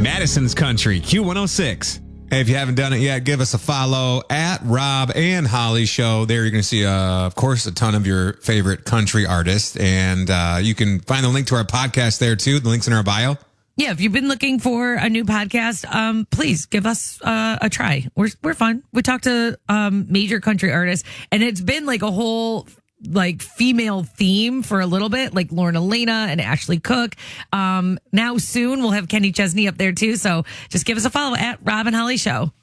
Madison's Country, Q106. Hey, if you haven't done it yet, give us a follow at Rob and Holly Show. There you're going to see, of course, a ton of your favorite country artists. And you can find the link to our podcast there, too. The link's in our bio. Yeah, if you've been looking for a new podcast, please give us a try. We're fun. We talk to major country artists, and it's been like a whole female theme for a little bit, like Lorna Lena and Ashley Cook. Now soon we'll have Kenny Chesney up there too. So just give us a follow at Rob and Holly Show.